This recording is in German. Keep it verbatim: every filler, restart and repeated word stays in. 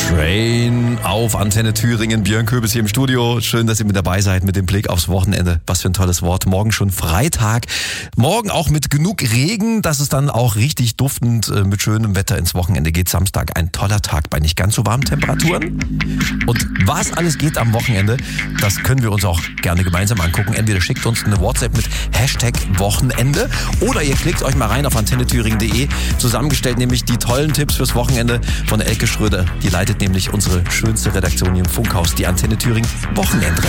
Train auf Antenne Thüringen. Björn Köbis hier im Studio. Schön, dass ihr mit dabei seid mit dem Blick aufs Wochenende. Was für ein tolles Wort. Morgen schon Freitag. Morgen auch mit genug Regen, dass es dann auch richtig duftend äh, mit schönem Wetter ins Wochenende geht. Samstag ein toller Tag bei nicht ganz so warmen Temperaturen. Und was alles geht am Wochenende, das können wir uns auch gerne gemeinsam angucken. Entweder schickt uns eine WhatsApp mit Hashtag Wochenende oder ihr klickt euch mal rein auf antenne thüringen punkt de. Zusammengestellt nämlich die tollen Tipps fürs Wochenende von Elke Schröder. Die leitet nämlich unsere schönste Redaktion hier im Funkhaus, die Antenne Thüringen Wochenendredaktion.